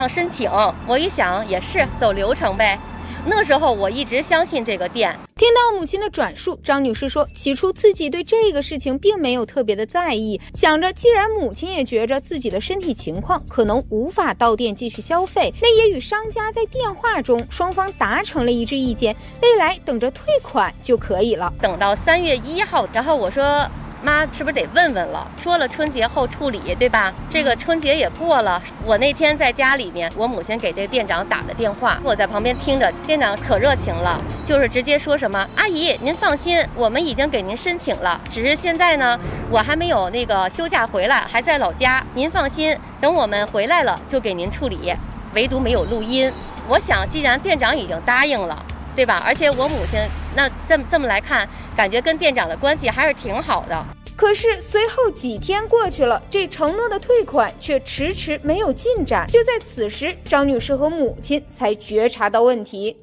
申请，我一想也是走流程呗。那时候我一直相信这个店。 听到母亲的转述，张女士说，起初自己对这个事情并没有特别的在意，想着既然母亲也觉着自己的身体情况可能无法到店继续消费，那也与商家在电话中双方达成了一致意见，未来等着退款就可以了。 等到3月1号，然后我说妈，是不是得问问了？说了春节后处理，对吧？这个春节也过了，我那天在家里面，我母亲给这个店长打的电话，我在旁边听着，店长可热情了，就是直接说什么：“阿姨，您放心，我们已经给您申请了，只是现在呢，我还没有那个休假回来，还在老家。您放心，等我们回来了就给您处理。唯独没有录音。我想，既然店长已经答应了，对吧？而且我母亲那这么来看，感觉跟店长的关系还是挺好的。” 可是随后几天过去了，这承诺的退款却迟迟没有进展。就在此时，张女士和母亲才觉察到问题。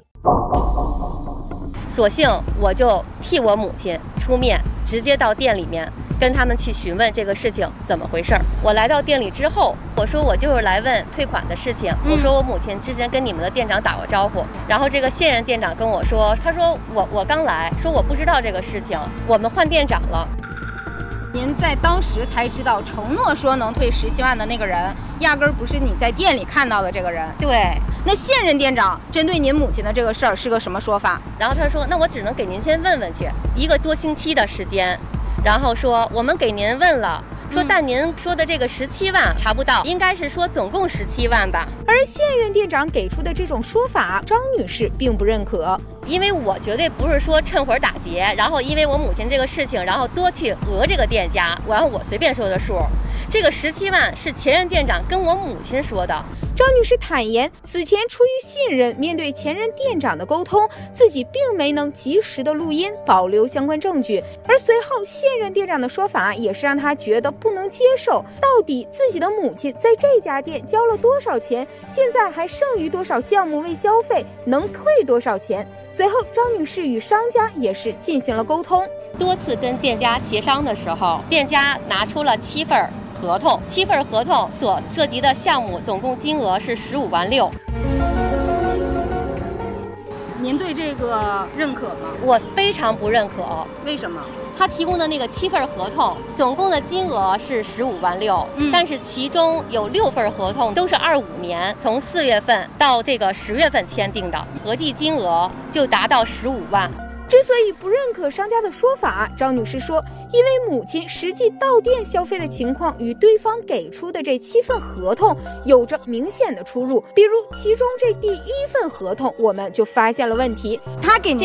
索性我就替我母亲出面，直接到店里面跟他们去询问这个事情怎么回事。我来到店里之后，我说我就是来问退款的事情。我说我母亲之前跟你们的店长打过招呼，然后这个现任店长跟我说，他说我刚来，说我不知道这个事情，我们换店长了。 您在当时才知道承诺说能退17万的那个人，压根儿不是你在店里看到的这个人。 对， 那现任店长针对您母亲的这个事儿是个什么说法？ 然后他说，那我只能给您先问问去，1个多星期的时间，然后说我们给您问了。说但您说的这个17万查不到，应该是说总共17万吧。 而现任店长给出的这种说法，张女士并不认可。 因为我绝对不是说趁火打劫，然后因为我母亲这个事情，然后多去讹这个店家，然后我随便说的数。这个17万是前任店长跟我母亲说的。 张女士坦言，此前出于信任，面对前任店长的沟通，自己并没能及时的录音，保留相关证据。而随后现任店长的说法也是让她觉得不能接受，到底自己的母亲在这家店交了多少钱，现在还剩余多少项目未消费，能退多少钱？随后张女士与商家也是进行了沟通， 多次跟店家协商的时候，店家拿出了7份合同，7份合同所涉及的项目总共金额是15.6万。 您对这个认可吗？ 我非常不认可。 为什么？ 他提供的那个7份合同，总共的金额是15.6万，但是其中有6份合同都是25年，从4月份到这个10月份签订的，合计金额就达到15万。 之所以不认可商家的说法，张女士说，因为母亲实际到店消费的情况与对方给出的这7份合同有着明显的出入，比如其中这第1份合同，我们就发现了问题， 他给您